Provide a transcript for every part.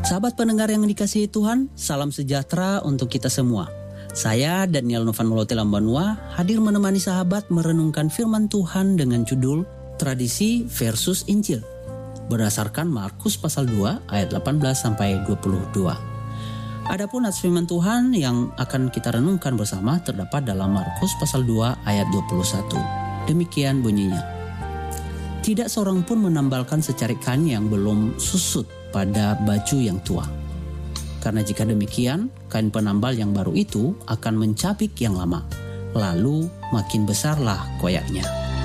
Sahabat pendengar yang dikasihi Tuhan, salam sejahtera untuk kita semua. Saya Daniel Novan Molote Lambanua hadir menemani sahabat merenungkan firman Tuhan dengan judul Tradisi versus Injil berdasarkan Markus pasal 2 ayat 18 sampai 22. Adapun ayat firman Tuhan yang akan kita renungkan bersama terdapat dalam Markus pasal 2 ayat 21. Demikian bunyinya. Tidak seorang pun menambalkan secarik kain yang belum susut pada baju yang tua. Karena jika demikian, kain penambal yang baru itu akan mencapik yang lama, lalu makin besarlah koyaknya.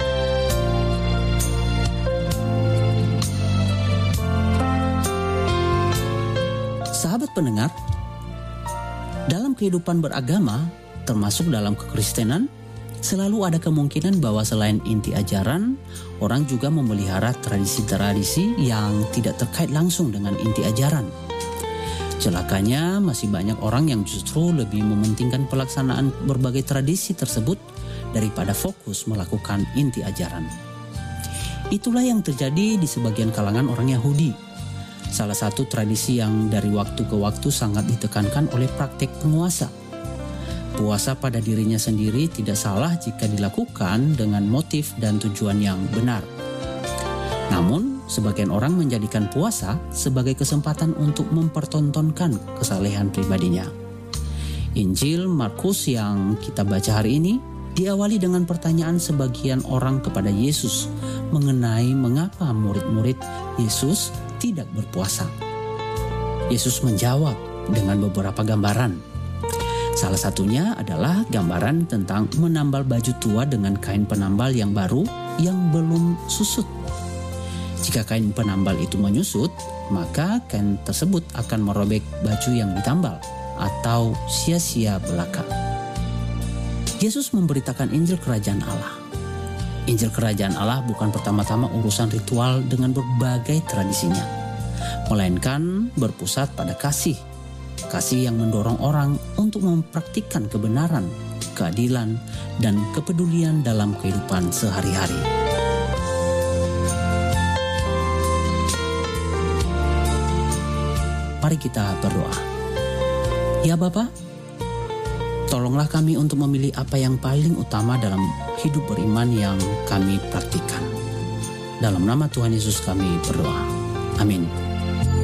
Sahabat pendengar, dalam kehidupan beragama, termasuk dalam kekristenan, selalu ada kemungkinan bahwa selain inti ajaran, orang juga memelihara tradisi-tradisi yang tidak terkait langsung dengan inti ajaran. Celakanya masih banyak orang yang justru lebih mementingkan pelaksanaan berbagai tradisi tersebut daripada fokus melakukan inti ajaran. Itulah yang terjadi di sebagian kalangan orang Yahudi. Salah satu tradisi yang dari waktu ke waktu sangat ditekankan oleh praktek penguasa. Puasa pada dirinya sendiri tidak salah jika dilakukan dengan motif dan tujuan yang benar. Namun, sebagian orang menjadikan puasa sebagai kesempatan untuk mempertontonkan kesalehan pribadinya. Injil Markus yang kita baca hari ini diawali dengan pertanyaan sebagian orang kepada Yesus mengenai mengapa murid-murid Yesus tidak berpuasa. Yesus menjawab dengan beberapa gambaran. Salah satunya adalah gambaran tentang menambal baju tua dengan kain penambal yang baru yang belum susut. Jika kain penambal itu menyusut, maka kain tersebut akan merobek baju yang ditambal atau sia-sia belaka. Yesus memberitakan Injil Kerajaan Allah. Injil Kerajaan Allah bukan pertama-tama urusan ritual dengan berbagai tradisinya, melainkan berpusat pada kasih yang mendorong orang untuk mempraktikkan kebenaran, keadilan, dan kepedulian dalam kehidupan sehari-hari. Mari kita berdoa. Ya Bapa, tolonglah kami untuk memilih apa yang paling utama dalam hidup beriman yang kami praktikkan. Dalam nama Tuhan Yesus kami berdoa. Amin.